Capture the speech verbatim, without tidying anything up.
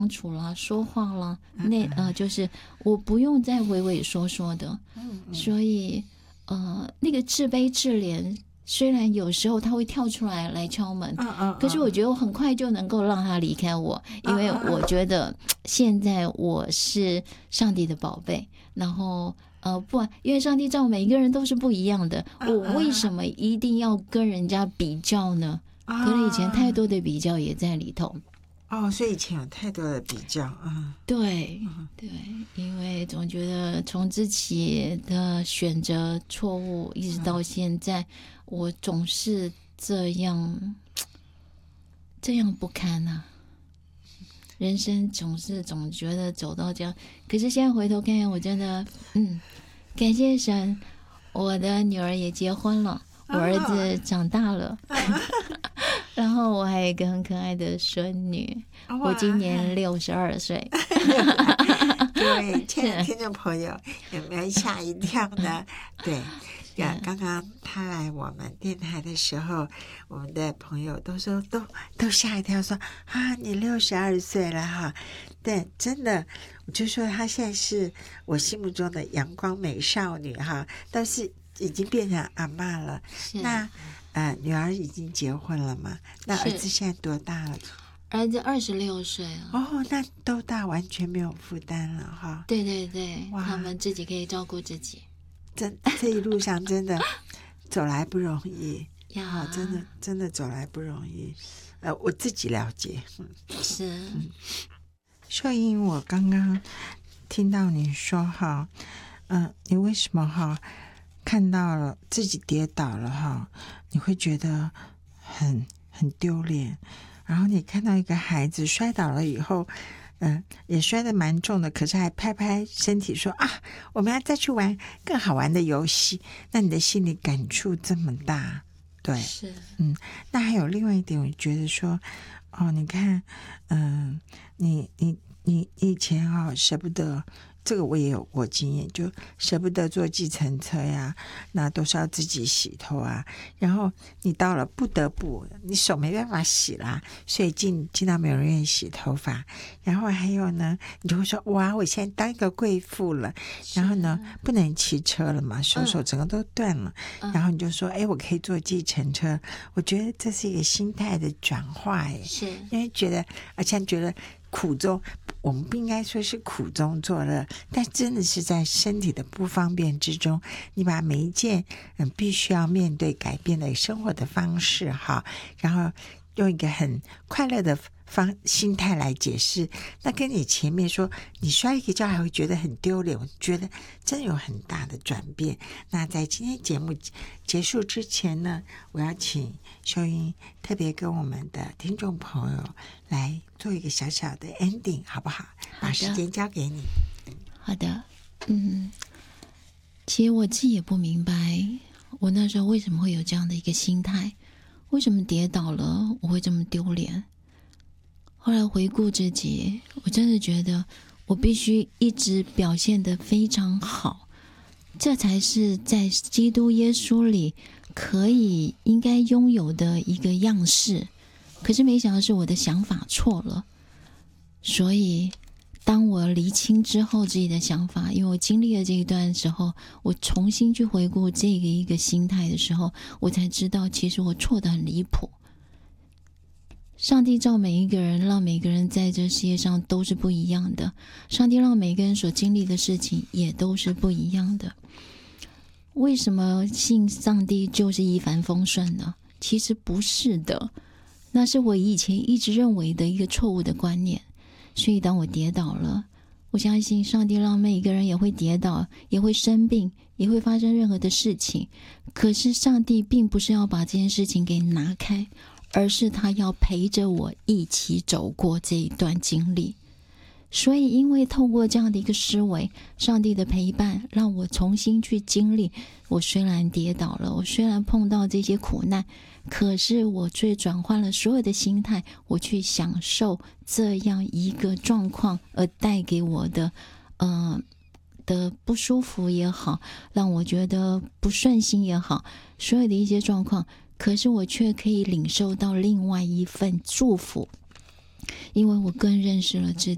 相处啦、说话啦，那呃，就是我不用再畏畏缩缩的，所以呃，那个自卑自怜，虽然有时候他会跳出来来敲门，可是我觉得我很快就能够让他离开我，因为我觉得现在我是上帝的宝贝，然后呃不，因为上帝造每一个人都是不一样的，我为什么一定要跟人家比较呢？可能以前太多的比较也在里头。 哦，所以以前有太多的比较啊、嗯。 对对，因为总觉得从自己的选择错误一直到现在，嗯、我总是这样这样不堪啊。人生总是总觉得走到这样，可是现在回头看看，我真的嗯，感谢神，我的女儿也结婚了，我儿子长大了。然后我还有一个很可爱的孙女，我今年六十二岁。 对，亲爱的听众朋友，有没有吓一跳呢？对，刚刚他来我们电台的时候，我们的朋友都说都都吓一跳说，说啊，你六十二岁了哈。对，真的，我就说她现在是我心目中的阳光美少女哈，但是已经变成阿嬷了。那呃，女儿已经结婚了嘛？那儿子现在多大了？ 儿子二十六岁了。 哦，那都大，完全没有负担了哈。 对对对，他们自己可以照顾自己。 真这一路上真的走来不容易呀，真的真的走来不容易。呃，我自己了解。 是。嗯、 秀英，我刚刚听到你说哈，嗯、呃，你为什么哈？看到了自己跌倒了哈，你会觉得很很丢脸。然后你看到一个孩子摔倒了以后，嗯、呃，也摔得蛮重的，可是还拍拍身体说啊，我们要再去玩更好玩的游戏。那你的心里感触这么大，对， 是， 嗯。那还有另外一点，我觉得说，哦，你看，嗯、呃，你你你以前啊、哦、舍不得。这个我也有过经验，就舍不得坐计程车呀，那都是要自己洗头啊。然后你到了不得不，你手没办法洗啦，所以进进到美容院洗头发。然后还有呢，你就会说哇，我现在当一个贵妇了。然后呢，不能骑车了嘛，手手整个都断了。嗯、然后你就说，哎，我可以坐计程车。我觉得这是一个心态的转化，哎， 是因为觉得，而且觉得苦中。我们不应该说是苦中作乐，但真的是在身体的不方便之中，你把每一件嗯必须要面对改变的生活的方式哈，然后用一个很快乐的方心态来解释，那跟你前面说你摔一个跤还会觉得很丢脸，我觉得真有很大的转变。那在今天节目结束之前呢，我要请秀英特别跟我们的听众朋友来做一个小小的 ending 好不好？把时间交给你。 好的，嗯，其实我自己也不明白我那时候为什么会有这样的一个心态，为什么跌倒了我会这么丢脸。后来回顾自己，我真的觉得我必须一直表现得非常好，这才是在基督耶稣里可以应该拥有的一个样式。可是没想到是我的想法错了，所以当我厘清之后自己的想法，因为我经历了这一段时候，我重新去回顾这个一个心态的时候，我才知道其实我错得很离谱。上帝造每一个人，让每个人在这世界上都是不一样的，上帝让每个人所经历的事情也都是不一样的。为什么信上帝就是一帆风顺呢？其实不是的，那是我以前一直认为的一个错误的观念。所以当我跌倒了，我相信上帝让每一个人也会跌倒，也会生病，也会发生任何的事情，可是上帝并不是要把这件事情给拿开，而是他要陪着我一起走过这一段经历。所以因为透过这样的一个思维，上帝的陪伴让我重新去经历，我虽然跌倒了，我虽然碰到这些苦难，可是我却转换了所有的心态，我去享受这样一个状况而带给我的呃的不舒服也好，让我觉得不顺心也好，所有的一些状况，可是我却可以领受到另外一份祝福，因为我更认识了自